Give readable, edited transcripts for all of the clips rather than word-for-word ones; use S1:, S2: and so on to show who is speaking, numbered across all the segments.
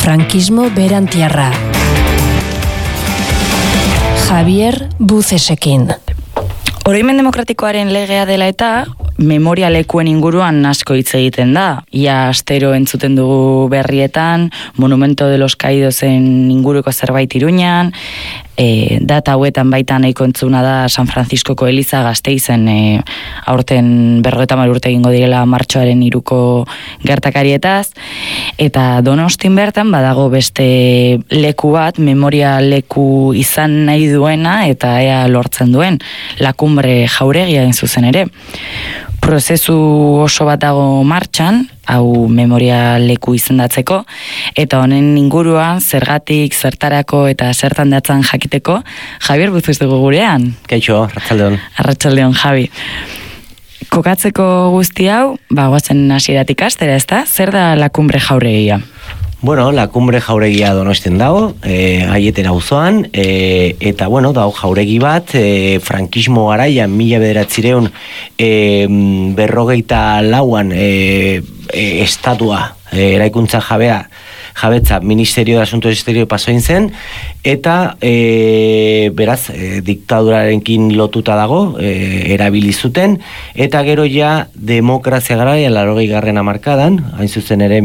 S1: Frankismo berantiarra. Javier Bucesekin.
S2: Oroimen demokratikoaren legea dela eta memoria lekuen inguruan asko hitz egiten da. Ia astero entzuten dugu berrietan, Monumento de los Caídosen inguruko zerbait Iruñan, data hauetan baita nahiko entzuna da San Franciscoko Eliza Gasteizen aurten 50 urte egingo direla martxoaren 3ko gertakarietaz, eta Donostin bertan badago beste leku bat, memoria leku izan nahi duena eta ea lortzen duen, La Cumbre Jauregia in zuzen ere. Prozesu oso bat dago martxan, hau memoria leku izendatzeko, eta honen inguruan zergatik, zertarako eta zertan datzan jakiteko, Javier Buzuz dugu gurean.
S3: Kaixo, arratsaldeon.
S2: Arratsaldeon, Javi. Kokatzeko guzti hau, goazen hasieratik hastera, ezta? Zer da La Cumbre Jauregia?
S3: Bueno, La Cumbre Jauregia Donostian dago, Aieten auzoan, eta dago jauregi bat, frankismo garaian 1954an estatua, eraikuntza jabetza Ministerio de Asuntos Exteriores pasoin zen, eta beraz, diktadurarekin lotuta dago, erabili zuten, eta gero ja demokrazia garaian 80. hamarkadan, hain zuzen ere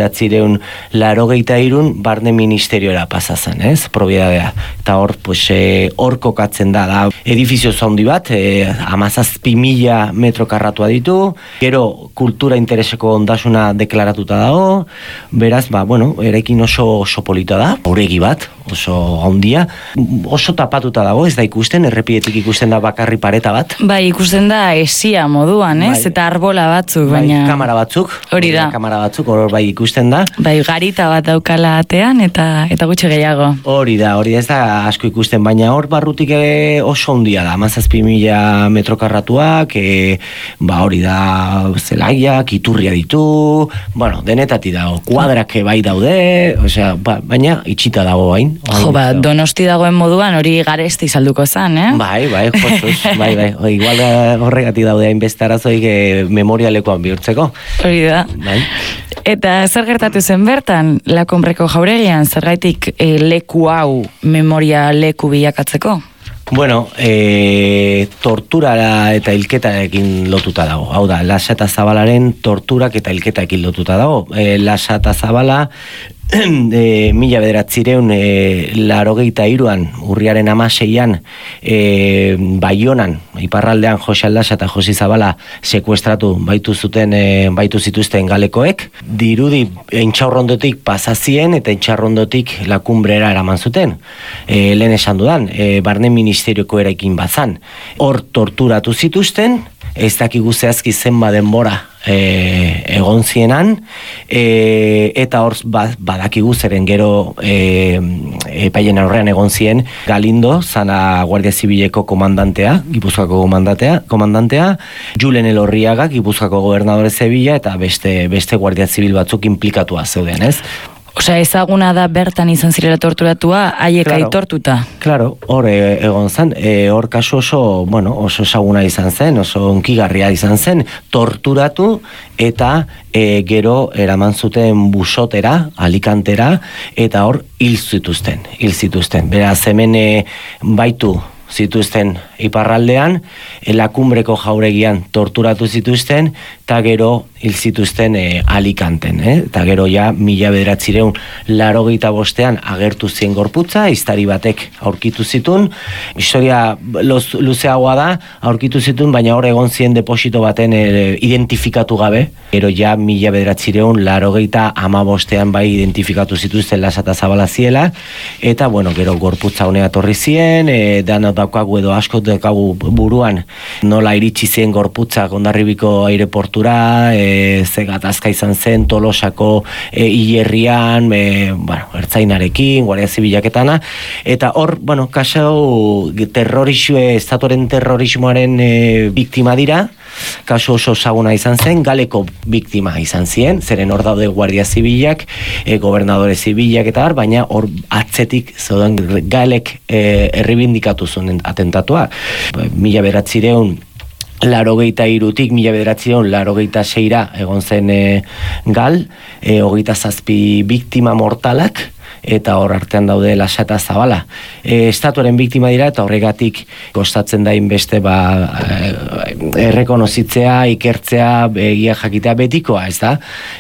S3: 1983 barne ministeriora pasa zen, ez, propiedadea. Eta hor, hor kokatzen da edifizio zaundi bat, 17.000 metro karratua ditu, gero kultura intereseko ondasuna deklaratuta dago, beraz, eraikin oso polita da, aurregi bat, oso handia, oso tapatuta dago, ez da ikusten, errepidetik ikusten da bakarri pareta bat.
S2: Bai, ikusten da esia moduan, ez? Eta arbola batzuk, baina...
S3: Kamara batzuk.
S2: Hori da.
S3: Kamara batzuk, hor bai ikusten da.
S2: Bai, garita bat daukala atean, eta gutxi gehiago.
S3: Hori da, ez da asko ikusten, baina hor barrutik oso handia da, 17.000 metro karratuak, hori da, zelaiak, iturria ditu, denetati dago, kuadrak bai daude, baina itxita dago hain.
S2: Donosti dagoen moduan hori garesti salduko zan, eh?
S3: Bai, jostuz, bai. Igual horregatik daude hainbeste arazoik memorialekoan bihurtzeko.
S2: Hori da.
S3: Bai.
S2: Eta zer gertatu zen bertan, La Cumbreko jauregian, zergaitik leku hau memoria leku bilakatzeko?
S3: Torturara eta hilketarekin lotuta dago. Hau da, Lasa eta Zabalaren torturak eta hilketarekin lotuta dago. Lasa eta Zabala 1983an urriaren 16an Baionan, iparraldean Jose Aldasa eta Josi Zabala sekuestratu baitu zituzten galekoek. Dirudi Intxaurrondotik pasazien eta Intxaurrondotik La Cumbrera eraman zuten. Lehen esan dudan, barne ministerioko eraikin bazan. Hor torturatu zituzten, ez dakigu zehazki zenba denbora egon zienan, eta hor badakigu zeren gero epaien aurrean egon zien Galindo, zana Guardia Zibileko komandantea, Gipuzkoako komandantea, Julen Elorriaga, Gipuzkoako gobernadore Zebila, eta beste Guardia Zibil batzuk inplikatua zeuden, ez?
S2: Osea, ezaguna da bertan izan zirela torturatua, haiek aitortuta.
S3: Claro, hor egon zen, hor kasu oso ezaguna izan zen, oso onkigarria izan zen, torturatu eta gero eraman zuten Busotera, Alicantera, eta hor hil zituzten. Beraz, hemen baitu zituzten iparraldean, La Cumbreko jauregian torturatu zituzten, eta gero hil zituzten Alicanten, eta gero ja 1985an agertu zien gorputza, iztari batek aurkitu zituen, historia luzeagoa da, aurkitu zituen, baina hor egon zien deposito baten identifikatu gabe, gero ja 1985an bai identifikatu zituzten Lasa eta Zabala ziela, eta gero gorputza honea torri zien, daukagu edo asko daukagu buruan nola iritsi zien gorputzak Hondarribiko aireportura, ze gatazka izan zen Tolosako hilerrian, ertzainarekin, Guardia Zibilaketana, eta hor, kasu estatuaren terrorismoaren biktima dira, kasu oso ezaguna izan zen, Galeko biktima izan ziren, zeren hor daude Guardia Zibilak, gobernadore Zibilak eta baina hor atzetik zeuden Galek erribindikatu zuen atentatua. 1983 83tik 1986ra egon zen gal, 27 biktima mortalak, eta hor artean daude Lasa eta Zabala. Estatuaren biktima dira eta horregatik kostatzen da inbeste errekonozitzea, ikertzea, egia jakitea betikoa, ez da?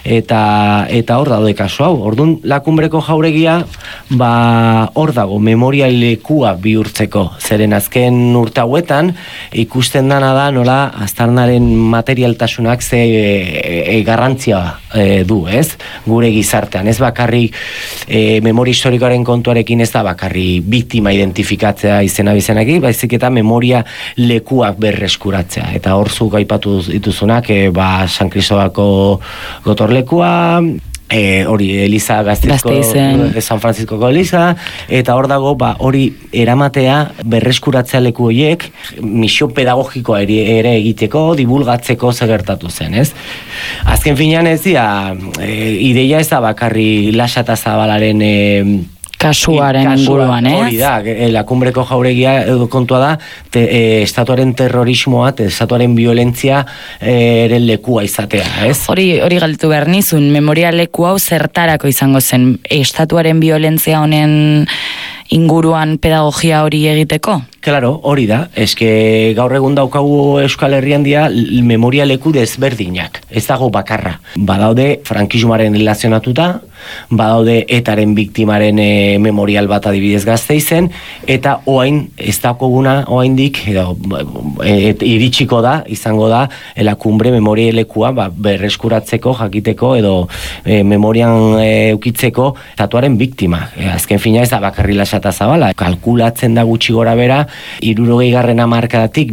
S3: Eta hor daude kasu hau. Orduan, Lakunbreko jauregia, hor dago, memoria lekua bihurtzeko. Zeren azken urte hauetan, ikusten dana da, nola, aztarnaren materialtasunak ze garrantzia du, ez? Gure gizartean. Ez bakarrik memoria historikoaren kontuarekin ez da bakarri biktima identifikatzea izena-bizenaki, baizik eta memoria lekuak berreskuratzea. Eta hor zuk aipatu dituzunak, San Kristobako gotorlekua, hori Eliza Gasteizen, San Franciscoko Eliza, eta hor dago hori eramatea berreskuratzea leku horiek misio pedagogikoa ere egiteko, divulgatzeko gertatu zen, ez? Azken finean ez dira, ideia ez da bakarri Lasa eta Zabalaren
S2: kasuaren inguruan, ez?
S3: Hori da, Lakunbreko jauregia kontua da, estatuaren terrorismoa, estatuaren violentzia eren lekua izatea, ez?
S2: Hori galdetu behar nizun, memoria leku hau zertarako izango zen, estatuaren violentzia honen inguruan pedagogia hori egiteko?
S3: Claro, hori da, eske gaur egun daukagu Euskal Herrian dira memoria leku desberdinak, ez dago bakarra. Badaude frankismoaren relazionatuta, badaude etaren biktimaren memorial bat adibidez Gasteizen, eta oain ez dakoguna oaindik iritsiko da, izango da, Lakunbre memoria lekua berreskuratzeko, jakiteko edo memorian eukitzeko estatuaren biktima. Azken fina ez da bakarri Lasa eta Zabala, kalkulatzen da gutxi gora bera, 60. hamarkadatik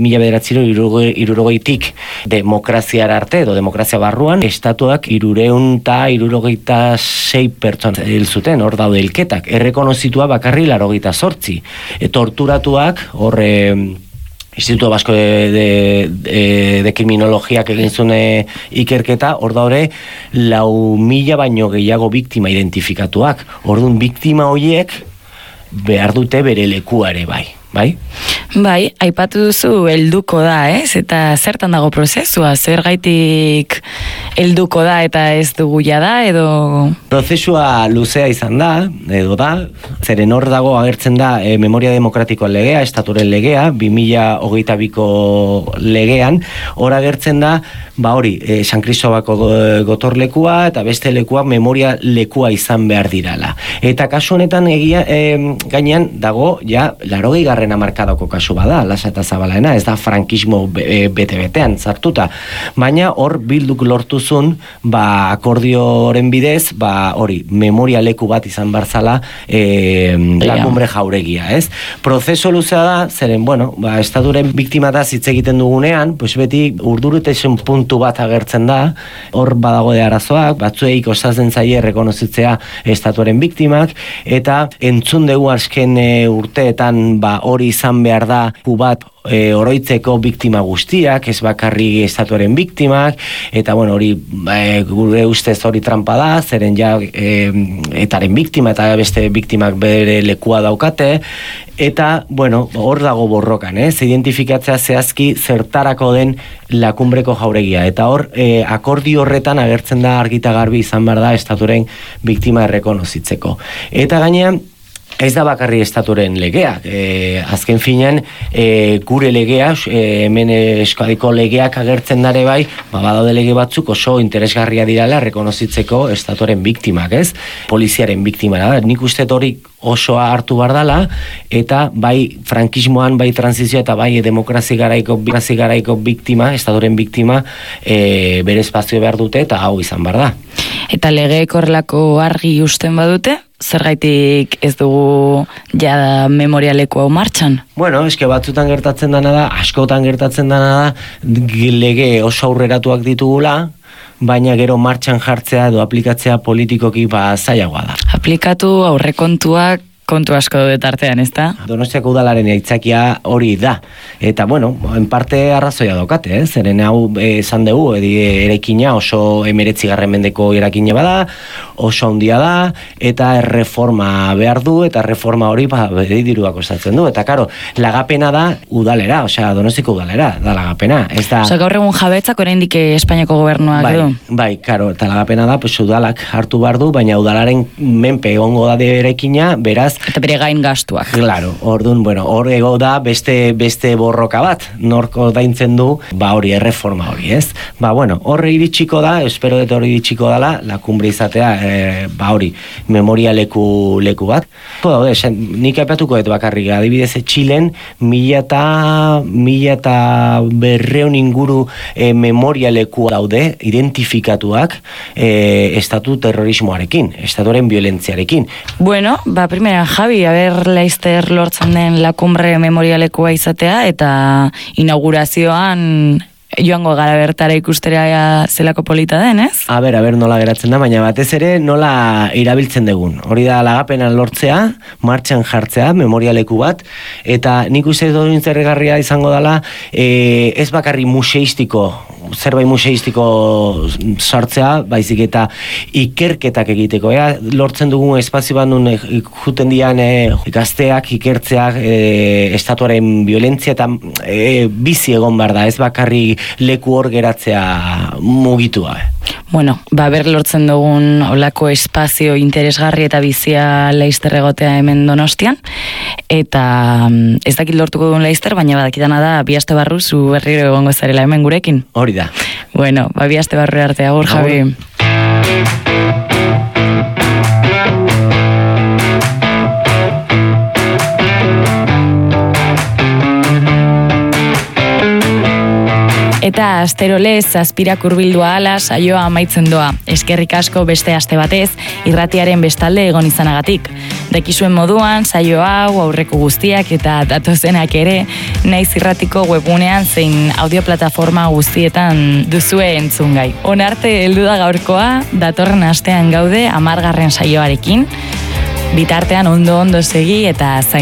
S3: 1960tik demokraziara arte edo demokrazia barruan estatuak 366 pertsona hil zuten, hor daude hilketak, errekonozitua bakarri 88, torturatuak hor Instituto Vasco de Kriminologiak egin zuen ikerketa, hor daude 4.000 baino gehiago biktima identifikatuak. Orduan biktima horiek behar dute bere lekua ere bai.
S2: Bai, aipatu duzu helduko da, ez? Eta zertan dago prozesua? Zergaitik helduko da eta ez dugu jada, edo...
S3: Prozesua luzea izan da, edo da, zeren hor dago agertzen da memoria demokratikoa legea, estaturen legea, 2022ko legean, hor agertzen da, hori, San Kristobako gotorlekua eta beste lekua memoria lekua izan behar dirala. Eta kasu honetan gainean dago, 80. hamarkadako kasu bada, Lasa eta Zabalaena, ez da frankismo bete-betean sartuta. Baina hor bilduk lortuzun, akordioren bidez, hori, memoria leku bat izan barzala Lakunbre jauregia, ez? Prozeso luzea da, zeren, estaturen biktima da hitz egiten dugunean, beti urduritasun puntu bat agertzen da, hor badago de arazoak, batzuei kostatzen zaie rekonozitzea estatuaren biktimak, eta entzun dugu azken urteetan hori izan behar da bat oroitzeko biktima guztiak, ez bakarri estatuaren biktimak, eta hori gure ustez hori trampa da, zeren etaren biktima eta beste biktimak bere lekua daukate, eta hor dago borrokan, identifikatzea zehazki zertarako den Lakunbreko jauregia, eta hor akordio horretan agertzen da argita garbi izan behar da estatuaren biktima errekonozitzeko. Eta gainean, ez da bakarri estaturen legeak, azken finean gure legea, hemen Euskadiko legeak agertzen dare bai, badaude lege batzuk oso interesgarria dirala rekonozitzeko estatuaren biktimak, ez? Poliziaren biktima da, nik uste hori osoa hartu bardala, eta bai frankismoan, bai transizioa eta bai demokrazi garaiko biktima, estatuaren biktima bere espazio behar dute eta hau izan behar da.
S2: Eta legeek horrelako argi usten badute? Zergaitik ez dugu jada memorialeko hau martxan?
S3: Eske batzutan gertatzen dana da, askotan gertatzen dana da, lege oso aurreratuak ditugula, baina gero martxan jartzea edo aplikatzea politikoki zailagoa da.
S2: Aplikatu aurrekontuak kontu asko daude tartean, ezta?
S3: Donostiako udalaren aitzakia hori da. Eta, bueno, en parte arrazoia daukate, zeren hau esan dugu, eraikina oso 19. mendeko eraikina bada, oso handia da, eta erreforma behar du, eta reforma hori diruak kostatzen du. Eta, karo, lagapena da udalera, osea, Donostiako udalera, da lagapena.
S2: Osea, gaur egun jabetzak oraindik Espainiako gobernuak du.
S3: Bai, karo, eta lagapena da, pues udalak hartu behar du, baina udalaren menpe egongo da eraikina, beraz,
S2: eta bere gain gastuak.
S3: Claro, orduan, bueno, hor ego da beste borroka bat, norko daintzen du, hori erreforma hori, ez? Bueno, horre iritsiko da, espero dut hori iritsiko dala, la cumbre izatea, hori, memoria leku bat. Daude, nik aipatuko dut bakarrik, adibidez, Txilen, 1.200 inguru memoria leku daude, identifikatuak estatu terrorismoarekin, estatuaren violentziarekin.
S2: Bueno, primera, Javi, a ver, Leicester lortzen den la cumbre memorialekua izatea, eta inaugurazioan joango gara bertara ikustera zelako polita den, ez?
S3: A ber, nola geratzen da, baina batez ere nola irabiltzen dugun. Hori da lagapena lortzea, martxan jartzea, memorialeku bat, eta nik uste dut zerregarria izango dela, ez bakarri museistiko, zerbait museistiko sartzea, baizik eta ikerketak egiteko. Lortzen dugun espazio bat nun juten dian gazteak, ikertzeak, estatuaren violentzia eta bizi egon behar da, ez bakarri leku hor geratzea mugitua.
S2: Bueno, ber lortzen dugun olako espazio interesgarri eta bizia Leicester egotea hemen Donostian, eta ez dakit lortuko dugun Leicester, baina badakitana da, 2 aste barru zu berriro egongo zarela hemen gurekin.
S3: Hori da.
S2: Bueno, 2 aste barru arte, agur, Javi. Eta astero lez, azpirak urbildua ala, saioa amaitzen doa. Eskerrik asko beste aste batez, irratiaren bestalde egon izanagatik. Dakizuen moduan, saio hau, aurreko guztiak eta datozenak ere, naiz irratiko webgunean zein audioplataforma guztietan duzue entzungai. Onarte heldu da gaurkoa, datorren astean gaude 10. saioarekin. Bitartean ondo segi eta zain